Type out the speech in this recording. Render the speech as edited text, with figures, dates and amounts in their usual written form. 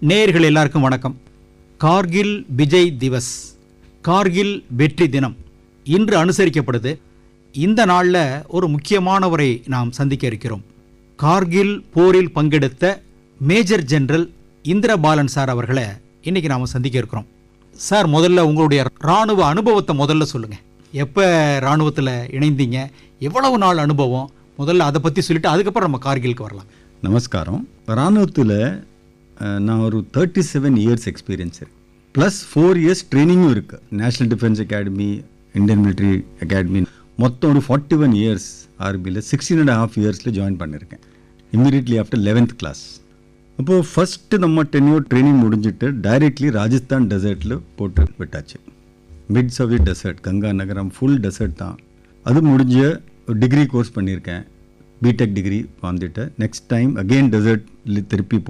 நேயர்கள் எல்லாருக்கும் வணக்கம். கார்கில் விஜய் திவஸ், கார்கில் வெற்றி தினம் இன்று அனுசரிக்கப்படுது. இந்த நாளில் ஒரு முக்கியமானவரை நாம் சந்திக்க இருக்கிறோம். கார்கில் போரில் பங்கெடுத்த மேஜர் ஜெனரல் இந்திரபாலன் சார் அவர்களை இன்னைக்கு நாம் சந்திக்க இருக்கிறோம். சார், முதல்ல உங்களுடைய இராணுவ அனுபவத்தை முதல்ல சொல்லுங்கள். எப்போ இராணுவத்தில் இணைந்தீங்க, எவ்வளவு நாள் அனுபவம், முதல்ல அதை பற்றி சொல்லிவிட்டு அதுக்கப்புறம் நம்ம கார்கிலுக்கு வரலாம். நமஸ்காரம். இராணுவத்தில் நான் ஒரு 37 இயர்ஸ் எக்ஸ்பீரியன்ஸ் இருக்கு, ப்ளஸ் 4 இயர்ஸ் ட்ரைனிங்கும் இருக்குது. National defence academy, Indian military academy, மொத்தம் ஒரு 41 இயர்ஸ் ஆர்பியில் 16.5 இயர்ஸில் ஜாயின் பண்ணியிருக்கேன், இம்மீடியட்லி ஆஃப்டர் 11th கிளாஸ். அப்போது ஃபஸ்ட்டு நம்ம டென்யூர் ட்ரைனிங் முடிஞ்சிட்டு டைரெக்ட்லி ராஜஸ்தான் டெசர்ட்டில் போட்டு விட்டாச்சு. மிட் சவுத் டெசர்ட், கங்கா நகரம் ஃபுல் டெசர்ட் தான். அது முடிஞ்ச ஒரு டிகிரி கோர்ஸ் பண்ணியிருக்கேன், பிடெக் டிகிரி வந்துட்டு நெக்ஸ்ட் டைம் அகெயின் டெசர்ட்ல திருப்பி